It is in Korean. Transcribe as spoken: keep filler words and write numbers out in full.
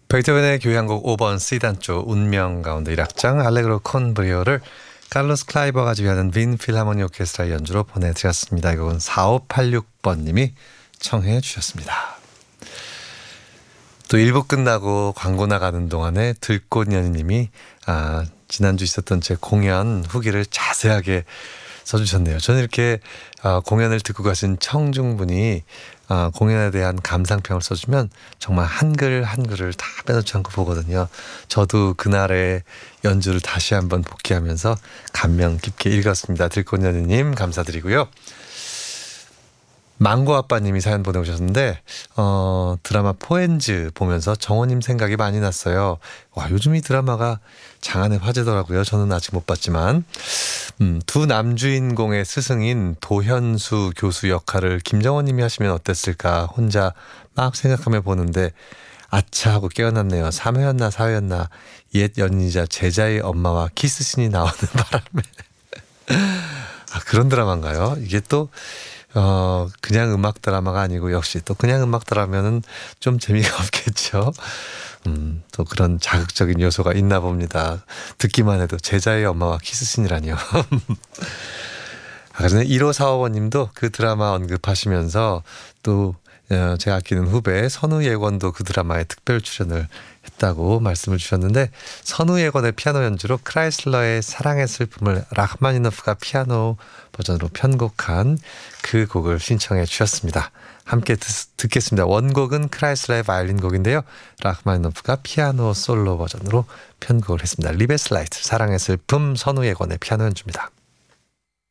베토벤의 교향곡 오 번 C단조 운명 가운데 일 악장 알레그로 콘 브리오를 칼로스 클라이버가 지휘하는 빈 필하모니 오케스트라 연주로 보내드렸습니다. 이건 사오팔육 번님이 청해 주셨습니다. 또 일 부 끝나고 광고 나가는 동안에 들꽃연희님이 아, 지난주 있었던 제 공연 후기를 자세하게 써주셨네요. 저는 이렇게 아, 공연을 듣고 가신 청중분이 아, 공연에 대한 감상평을 써주면 정말 한글 한글을 다 빼놓지 않고 보거든요. 저도 그날의 연주를 다시 한번 복귀하면서 감명 깊게 읽었습니다. 들꽃연희님 감사드리고요. 망고 아빠님이 사연 보내오셨는데 어, 드라마 포엔즈 보면서 정호님 생각이 많이 났어요. 와, 요즘 이 드라마가 장안의 화제더라고요. 저는 아직 못 봤지만 음, 두 남주인공의 스승인 도현수 교수 역할을 김정호님이 하시면 어땠을까 혼자 막 생각하며 보는데 아차 하고 깨어났네요. 삼 회였나 사 회였나 옛 연인이자 제자의 엄마와 키스신이 나오는 바람에 아, 그런 드라마인가요? 이게 또 어, 그냥 음악 드라마가 아니고 역시 또 그냥 음악 드라마는 좀 재미가 없겠죠. 음, 또 그런 자극적인 요소가 있나 봅니다. 듣기만 해도 제자의 엄마와 키스신이라니요. 아, 그런데 일오사오 번님도 그 드라마 언급하시면서 또 어, 제가 아끼는 후배 선우예권도 그 드라마에 특별 출연을 했다고 말씀을 주셨는데 선우예권의 피아노 연주로 크라이슬러의 사랑의 슬픔을 라흐마니노프가 피아노 버전으로 편곡한 그 곡을 신청해 주셨습니다. 함께 듣, 듣겠습니다. 원곡은 크라이슬러의 바이올린 곡인데요. 라흐마니노프가 피아노 솔로 버전으로 편곡을 했습니다. 리베슬라이트 사랑의 슬픔 선우예권의 피아노 연주입니다.